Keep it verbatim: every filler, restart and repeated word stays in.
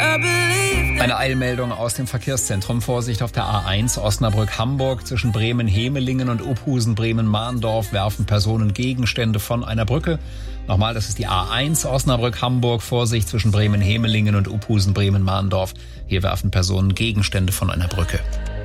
Eine Eilmeldung aus dem Verkehrszentrum. Vorsicht auf der A eins Osnabrück-Hamburg. Zwischen Bremen-Hemelingen und Uphusen-Bremen-Mahndorf werfen Personen Gegenstände von einer Brücke. Nochmal, das ist die A eins Osnabrück-Hamburg. Vorsicht zwischen Bremen-Hemelingen und Uphusen-Bremen-Mahndorf. Hier werfen Personen Gegenstände von einer Brücke.